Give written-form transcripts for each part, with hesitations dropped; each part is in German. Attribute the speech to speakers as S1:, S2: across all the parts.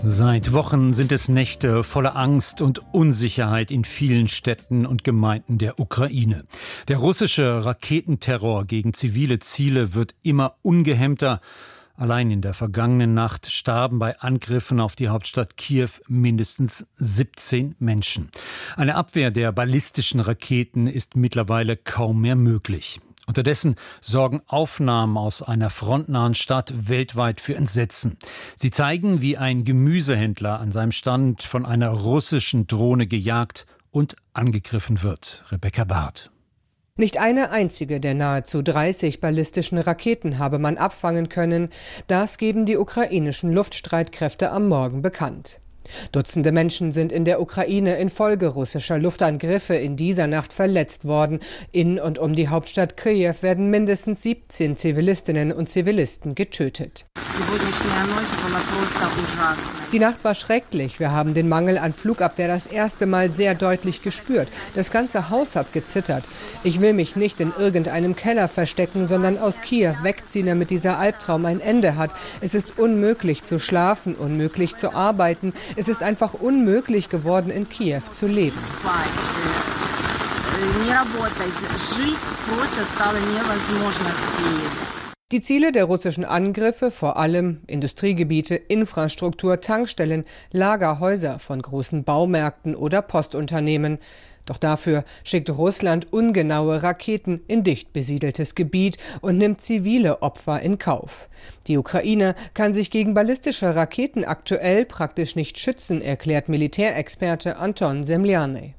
S1: Seit Wochen sind es Nächte voller Angst und Unsicherheit in vielen Städten und Gemeinden der Ukraine. Der russische Raketenterror gegen zivile Ziele wird immer ungehemmter. Allein in der vergangenen Nacht starben bei Angriffen auf die Hauptstadt Kiew mindestens 17 Menschen. Eine Abwehr der ballistischen Raketen ist mittlerweile kaum mehr möglich. Unterdessen sorgen Aufnahmen aus einer frontnahen Stadt weltweit für Entsetzen. Sie zeigen, wie ein Gemüsehändler an seinem Stand von einer russischen Drohne gejagt und angegriffen wird. Rebecca Barth.
S2: Nicht eine einzige der nahezu 30 ballistischen Raketen habe man abfangen können. Das geben die ukrainischen Luftstreitkräfte am Morgen bekannt. Dutzende Menschen sind in der Ukraine infolge russischer Luftangriffe in dieser Nacht verletzt worden. In und um die Hauptstadt Kiew werden mindestens 17 Zivilistinnen und Zivilisten getötet. Die Nacht war schrecklich. Wir haben den Mangel an Flugabwehr das erste Mal sehr deutlich gespürt. Das ganze Haus hat gezittert. Ich will mich nicht in irgendeinem Keller verstecken, sondern aus Kiew wegziehen, damit dieser Albtraum ein Ende hat. Es ist unmöglich zu schlafen, unmöglich zu arbeiten. Es ist einfach unmöglich geworden, in Kiew zu leben. Die Ziele der russischen Angriffe, vor allem Industriegebiete, Infrastruktur, Tankstellen, Lagerhäuser von großen Baumärkten oder Postunternehmen. Doch dafür schickt Russland ungenaue Raketen in dicht besiedeltes Gebiet und nimmt zivile Opfer in Kauf. Die Ukraine kann sich gegen ballistische Raketen aktuell praktisch nicht schützen, erklärt Militärexperte Anton Semlianej.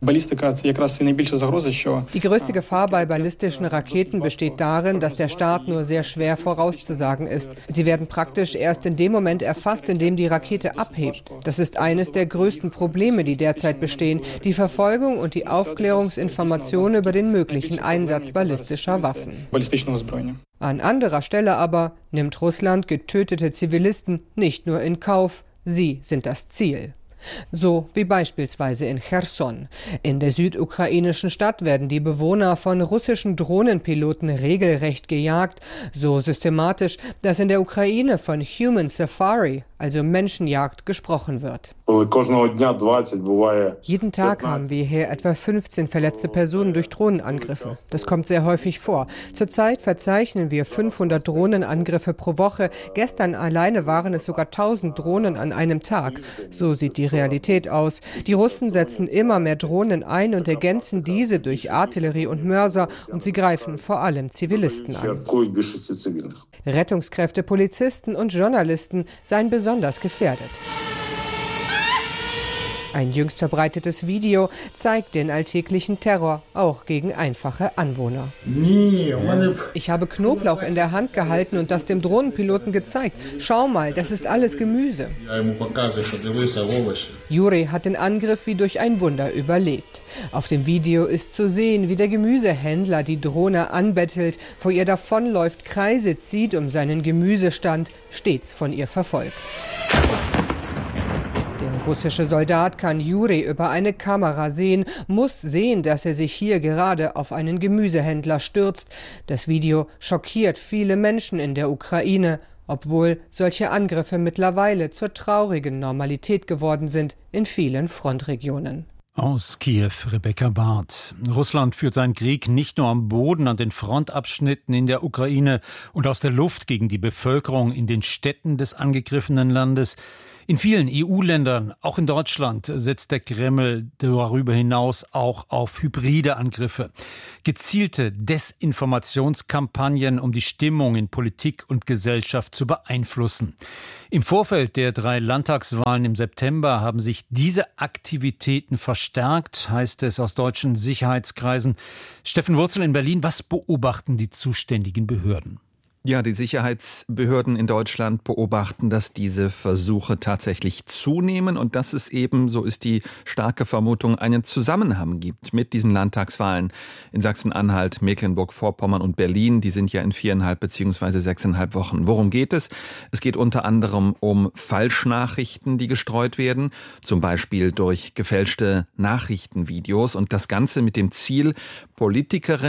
S2: Die größte Gefahr bei ballistischen Raketen besteht darin, dass der Start nur sehr schwer vorauszusagen ist. Sie werden praktisch erst in dem Moment erfasst, in dem die Rakete abhebt. Das ist eines der größten Probleme, die derzeit bestehen, die Verfolgung und die Aufklärungsinformationen über den möglichen Einsatz ballistischer Waffen. An anderer Stelle aber nimmt Russland getötete Zivilisten nicht nur in Kauf, sie sind das Ziel. So wie beispielsweise in Cherson. In der südukrainischen Stadt werden die Bewohner von russischen Drohnenpiloten regelrecht gejagt, so systematisch, dass in der Ukraine von Human Safari, also Menschenjagd, gesprochen wird. Jeden Tag haben wir hier etwa 15 verletzte Personen durch Drohnenangriffe. Das kommt sehr häufig vor. Zurzeit verzeichnen wir 500 Drohnenangriffe pro Woche. Gestern alleine waren es sogar 1000 Drohnen an einem Tag. So sieht die Realität aus. Die Russen setzen immer mehr Drohnen ein und ergänzen diese durch Artillerie und Mörser, und sie greifen vor allem Zivilisten an. Rettungskräfte, Polizisten und Journalisten seien besonders gefährdet. Ein jüngst verbreitetes Video zeigt den alltäglichen Terror, auch gegen einfache Anwohner. Ich habe Knoblauch in der Hand gehalten und das dem Drohnenpiloten gezeigt. Schau mal, das ist alles Gemüse. Juri hat den Angriff wie durch ein Wunder überlebt. Auf dem Video ist zu sehen, wie der Gemüsehändler die Drohne anbettelt, vor ihr davonläuft, Kreise zieht, um seinen Gemüsestand stets von ihr verfolgt. Der russische Soldat kann Juri über eine Kamera sehen, muss sehen, dass er sich hier gerade auf einen Gemüsehändler stürzt. Das Video schockiert viele Menschen in der Ukraine, obwohl solche Angriffe mittlerweile zur traurigen Normalität geworden sind in vielen Frontregionen.
S1: Aus Kiew, Rebecca Barth. Russland führt seinen Krieg nicht nur am Boden, an den Frontabschnitten in der Ukraine und aus der Luft gegen die Bevölkerung in den Städten des angegriffenen Landes. In vielen EU-Ländern, auch in Deutschland, setzt der Kreml darüber hinaus auch auf hybride Angriffe. Gezielte Desinformationskampagnen, um die Stimmung in Politik und Gesellschaft zu beeinflussen. Im Vorfeld der 3 Landtagswahlen im September haben sich diese Aktivitäten verstärkt, heißt es aus deutschen Sicherheitskreisen. Steffen Wurzel in Berlin, was beobachten die zuständigen Behörden?
S3: Ja, die Sicherheitsbehörden in Deutschland beobachten, dass diese Versuche tatsächlich zunehmen und dass es eben, so ist die starke Vermutung, einen Zusammenhang gibt mit diesen Landtagswahlen in Sachsen-Anhalt, Mecklenburg-Vorpommern und Berlin. Die sind ja in 4,5 bzw. 6,5 Wochen. Worum geht es? Es geht unter anderem um Falschnachrichten, die gestreut werden, zum Beispiel durch gefälschte Nachrichtenvideos, und das Ganze mit dem Ziel, Politikerinnen,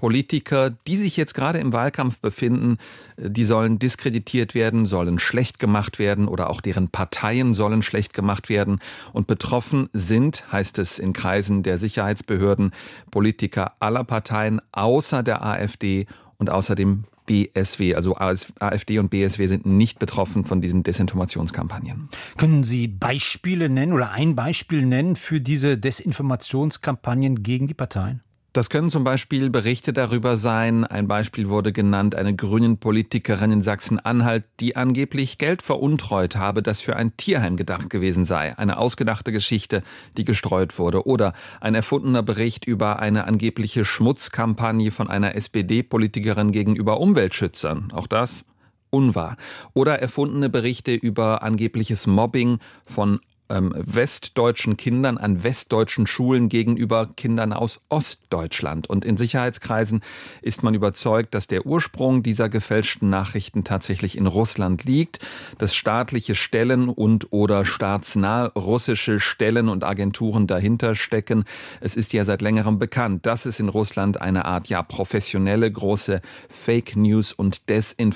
S3: Politiker, die sich jetzt gerade im Wahlkampf befinden, die sollen diskreditiert werden, sollen schlecht gemacht werden oder auch deren Parteien sollen schlecht gemacht werden. Und betroffen sind, heißt es in Kreisen der Sicherheitsbehörden, Politiker aller Parteien außer der AfD und außer dem BSW, also AfD und BSW sind nicht betroffen von diesen Desinformationskampagnen.
S1: Können Sie Beispiele nennen oder ein Beispiel nennen für diese Desinformationskampagnen gegen die Parteien?
S3: Das können zum Beispiel Berichte darüber sein. Ein Beispiel wurde genannt, eine Grünen-Politikerin in Sachsen-Anhalt, die angeblich Geld veruntreut habe, das für ein Tierheim gedacht gewesen sei. Eine ausgedachte Geschichte, die gestreut wurde. Oder ein erfundener Bericht über eine angebliche Schmutzkampagne von einer SPD-Politikerin gegenüber Umweltschützern. Auch das unwahr. Oder erfundene Berichte über angebliches Mobbing von westdeutschen Kindern an westdeutschen Schulen gegenüber Kindern aus Ostdeutschland. Und in Sicherheitskreisen ist man überzeugt, dass der Ursprung dieser gefälschten Nachrichten tatsächlich in Russland liegt, dass staatliche Stellen und oder staatsnahe russische Stellen und Agenturen dahinter stecken. Es ist ja seit längerem bekannt, dass es in Russland eine Art professionelle große Fake News und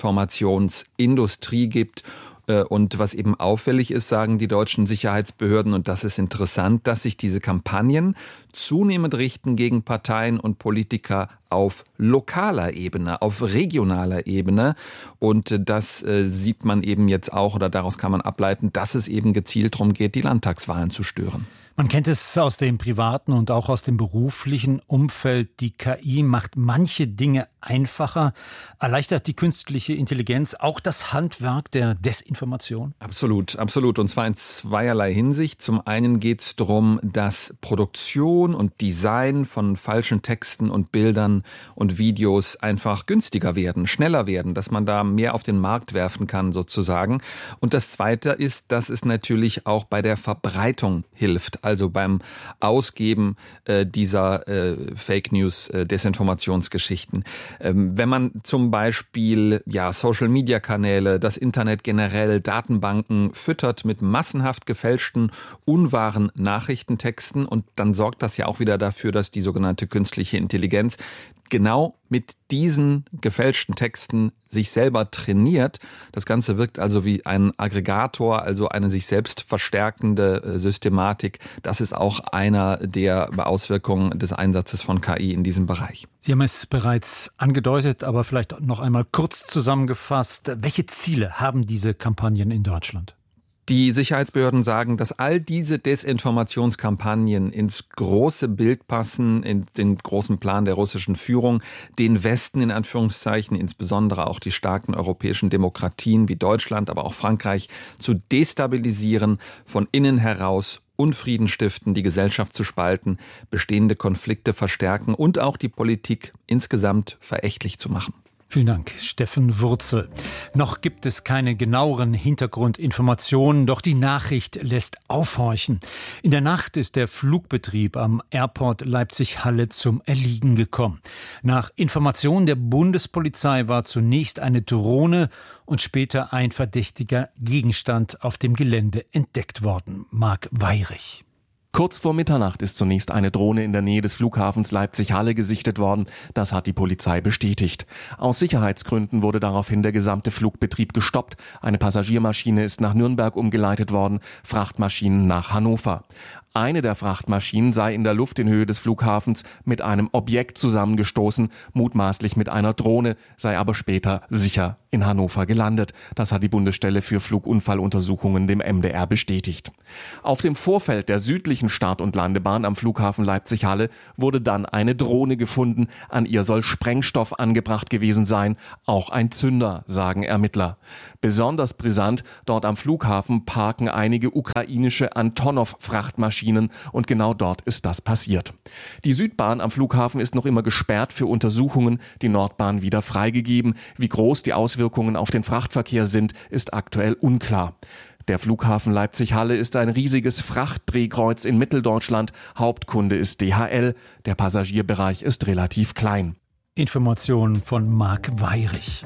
S3: Desinformationsindustrie gibt. Und was eben auffällig ist, sagen die deutschen Sicherheitsbehörden, und das ist interessant, dass sich diese Kampagnen zunehmend richten gegen Parteien und Politiker auf lokaler Ebene, auf regionaler Ebene. Und das sieht man eben jetzt auch, oder daraus kann man ableiten, dass es eben gezielt darum geht, die Landtagswahlen zu stören.
S1: Man kennt es aus dem privaten und auch aus dem beruflichen Umfeld. Die KI macht manche Dinge einfacher, erleichtert die künstliche Intelligenz auch das Handwerk der Desinformation?
S3: Absolut, absolut. Und zwar in zweierlei Hinsicht. Zum einen geht es darum, dass Produktion und Design von falschen Texten und Bildern und Videos einfach günstiger werden, schneller werden, dass man da mehr auf den Markt werfen kann sozusagen. Und das Zweite ist, dass es natürlich auch bei der Verbreitung hilft. Also beim Ausgeben dieser Fake News, Desinformationsgeschichten. Wenn man zum Beispiel Social-Media-Kanäle, das Internet generell, Datenbanken füttert mit massenhaft gefälschten, unwahren Nachrichtentexten, und dann sorgt das ja auch wieder dafür, dass die sogenannte künstliche Intelligenz genau mit diesen gefälschten Texten sich selber trainiert. Das Ganze wirkt also wie ein Aggregator, also eine sich selbst verstärkende Systematik. Das ist auch einer der Auswirkungen des Einsatzes von KI in diesem Bereich.
S1: Sie haben es bereits angedeutet, aber vielleicht noch einmal kurz zusammengefasst. Welche Ziele haben diese Kampagnen in Deutschland?
S3: Die Sicherheitsbehörden sagen, dass all diese Desinformationskampagnen ins große Bild passen, in den großen Plan der russischen Führung, den Westen in Anführungszeichen, insbesondere auch die starken europäischen Demokratien wie Deutschland, aber auch Frankreich, zu destabilisieren, von innen heraus Unfrieden stiften, die Gesellschaft zu spalten, bestehende Konflikte verstärken und auch die Politik insgesamt verächtlich zu machen.
S1: Vielen Dank, Steffen Wurzel. Noch gibt es keine genaueren Hintergrundinformationen, doch die Nachricht lässt aufhorchen. In der Nacht ist der Flugbetrieb am Airport Leipzig-Halle zum Erliegen gekommen. Nach Informationen der Bundespolizei war zunächst eine Drohne und später ein verdächtiger Gegenstand auf dem Gelände entdeckt worden. Marc Weyrich.
S4: Kurz vor Mitternacht ist zunächst eine Drohne in der Nähe des Flughafens Leipzig-Halle gesichtet worden. Das hat die Polizei bestätigt. Aus Sicherheitsgründen wurde daraufhin der gesamte Flugbetrieb gestoppt. Eine Passagiermaschine ist nach Nürnberg umgeleitet worden, Frachtmaschinen nach Hannover. Eine der Frachtmaschinen sei in der Luft in Höhe des Flughafens mit einem Objekt zusammengestoßen, mutmaßlich mit einer Drohne, sei aber später sicher in Hannover gelandet. Das hat die Bundesstelle für Flugunfalluntersuchungen dem MDR bestätigt. Auf dem Vorfeld der südlichen Start- und Landebahn am Flughafen Leipzig-Halle wurde dann eine Drohne gefunden. An ihr soll Sprengstoff angebracht gewesen sein, auch ein Zünder, sagen Ermittler. Besonders brisant, dort am Flughafen parken einige ukrainische Antonov-Frachtmaschinen und genau dort ist das passiert. Die Südbahn am Flughafen ist noch immer gesperrt für Untersuchungen, die Nordbahn wieder freigegeben. Wie groß die Auswirkungen auf den Frachtverkehr sind, ist aktuell unklar. Der Flughafen Leipzig-Halle ist ein riesiges Frachtdrehkreuz in Mitteldeutschland. Hauptkunde ist DHL. Der Passagierbereich ist relativ klein.
S1: Informationen von Marc Weyrich.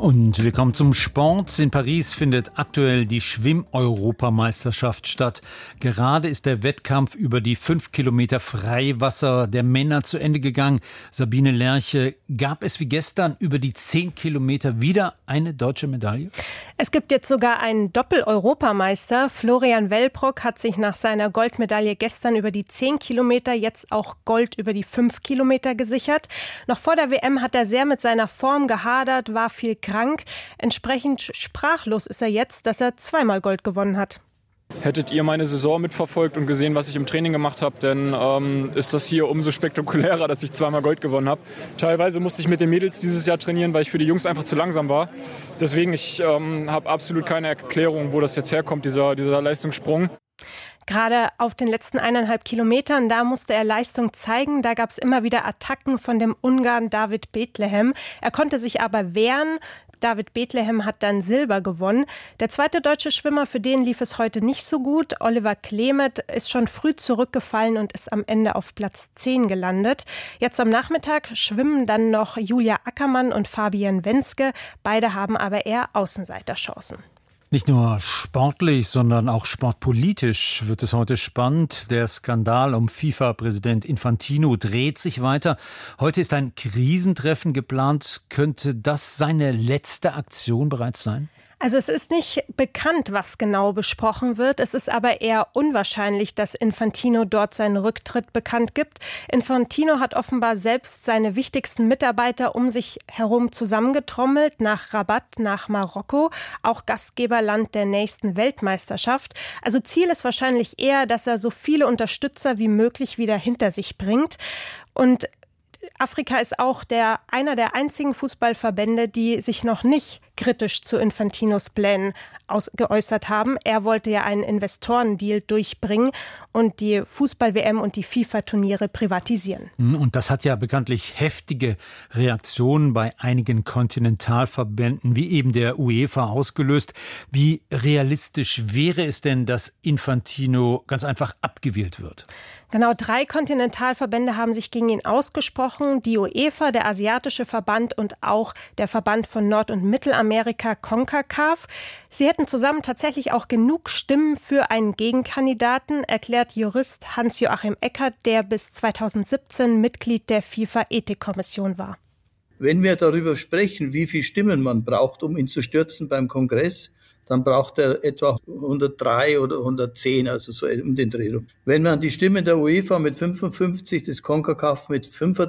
S1: Und wir kommen zum Sport. In Paris findet aktuell die Schwimm-Europameisterschaft statt. Gerade ist der Wettkampf über die 5 Kilometer Freiwasser der Männer zu Ende gegangen. Sabine Lerche, gab es wie gestern über die 10 Kilometer wieder eine deutsche Medaille?
S5: Es gibt jetzt sogar einen Doppel-Europameister. Florian Wellbrock hat sich nach seiner Goldmedaille gestern über die 10 Kilometer jetzt auch Gold über die 5 Kilometer gesichert. Noch vor der WM hat er sehr mit seiner Form gehadert, war viel krank. Entsprechend sprachlos ist er jetzt, dass er zweimal Gold gewonnen hat.
S6: Hättet ihr meine Saison mitverfolgt und gesehen, was ich im Training gemacht habe, dann ist das hier umso spektakulärer, dass ich zweimal Gold gewonnen habe. Teilweise musste ich mit den Mädels dieses Jahr trainieren, weil ich für die Jungs einfach zu langsam war. Deswegen, ich habe absolut keine Erklärung, wo das jetzt herkommt, dieser Leistungssprung.
S5: Gerade auf den letzten 1,5 Kilometern, da musste er Leistung zeigen. Da gab es immer wieder Attacken von dem Ungarn David Bethlehem. Er konnte sich aber wehren. David Bethlehem hat dann Silber gewonnen. Der zweite deutsche Schwimmer, für den lief es heute nicht so gut. Oliver Klemet ist schon früh zurückgefallen und ist am Ende auf Platz 10 gelandet. Jetzt am Nachmittag schwimmen dann noch Julia Ackermann und Fabian Wenske. Beide haben aber eher Außenseiterchancen.
S1: Nicht nur sportlich, sondern auch sportpolitisch wird es heute spannend. Der Skandal um FIFA-Präsident Infantino dreht sich weiter. Heute ist ein Krisentreffen geplant. Könnte das seine letzte Aktion bereits sein?
S5: Also es ist nicht bekannt, was genau besprochen wird. Es ist aber eher unwahrscheinlich, dass Infantino dort seinen Rücktritt bekannt gibt. Infantino hat offenbar selbst seine wichtigsten Mitarbeiter um sich herum zusammengetrommelt nach Rabat, nach Marokko, auch Gastgeberland der nächsten Weltmeisterschaft. Also Ziel ist wahrscheinlich eher, dass er so viele Unterstützer wie möglich wieder hinter sich bringt. Und Afrika ist auch einer der einzigen Fußballverbände, die sich noch nicht kritisch zu Infantinos Plänen geäußert haben. Er wollte ja einen Investorendeal durchbringen und die Fußball-WM und die FIFA-Turniere privatisieren.
S1: Und das hat ja bekanntlich heftige Reaktionen bei einigen Kontinentalverbänden, wie eben der UEFA, ausgelöst. Wie realistisch wäre es denn, dass Infantino ganz einfach abgewählt wird?
S5: Genau, 3 Kontinentalverbände haben sich gegen ihn ausgesprochen. Die UEFA, der Asiatische Verband und auch der Verband von Nord- und Mittelamerika, CONCACAF. Sie hätten zusammen tatsächlich auch genug Stimmen für einen Gegenkandidaten, erklärt Jurist Hans-Joachim Eckert, der bis 2017 Mitglied der FIFA-Ethikkommission war.
S7: Wenn wir darüber sprechen, wie viele Stimmen man braucht, um ihn zu stürzen beim Kongress, dann braucht er etwa 103 oder 110, also so um den Dreh rum. Wenn man die Stimmen der UEFA mit 55, das CONCACAF mit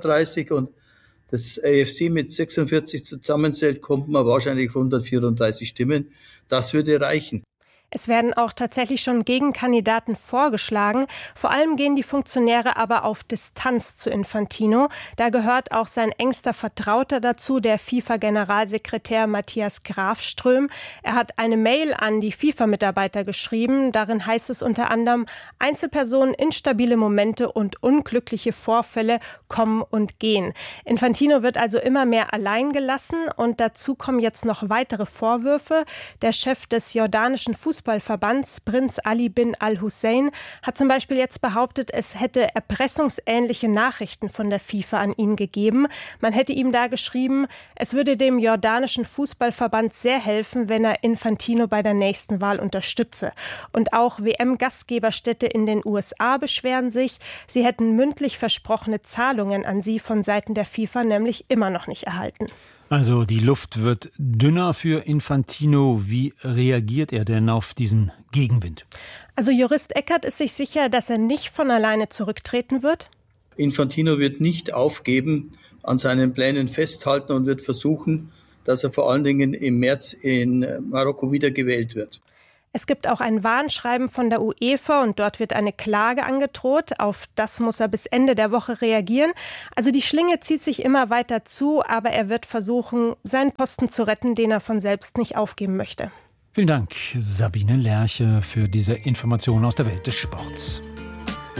S7: 35 und das AFC mit 46 zusammenzählt, kommt man wahrscheinlich auf 134 Stimmen. Das würde reichen.
S5: Es werden auch tatsächlich schon Gegenkandidaten vorgeschlagen. Vor allem gehen die Funktionäre aber auf Distanz zu Infantino. Da gehört auch sein engster Vertrauter dazu, der FIFA-Generalsekretär Matthias Grafström. Er hat eine Mail an die FIFA-Mitarbeiter geschrieben. Darin heißt es unter anderem: Einzelpersonen, instabile Momente und unglückliche Vorfälle kommen und gehen. Infantino wird also immer mehr allein gelassen und dazu kommen jetzt noch weitere Vorwürfe. Der Chef des jordanischen Fußballs Fußballverbands, Prinz Ali bin al-Hussein, hat zum Beispiel jetzt behauptet, es hätte erpressungsähnliche Nachrichten von der FIFA an ihn gegeben. Man hätte ihm da geschrieben, es würde dem jordanischen Fußballverband sehr helfen, wenn er Infantino bei der nächsten Wahl unterstütze. Und auch WM-Gastgeberstädte in den USA beschweren sich, sie hätten mündlich versprochene Zahlungen an sie von Seiten der FIFA nämlich immer noch nicht erhalten.
S1: Also die Luft wird dünner für Infantino. Wie reagiert er denn auf diesen Gegenwind?
S5: Also Jurist Eckert ist sich sicher, dass er nicht von alleine zurücktreten wird.
S7: Infantino wird nicht aufgeben, an seinen Plänen festhalten und wird versuchen, dass er vor allen Dingen im März in Marokko wiedergewählt wird.
S5: Es gibt auch ein Warnschreiben von der UEFA und dort wird eine Klage angedroht. Auf das muss er bis Ende der Woche reagieren. Also die Schlinge zieht sich immer weiter zu, aber er wird versuchen, seinen Posten zu retten, den er von selbst nicht aufgeben möchte.
S1: Vielen Dank, Sabine Lerche, für diese Informationen aus der Welt des Sports.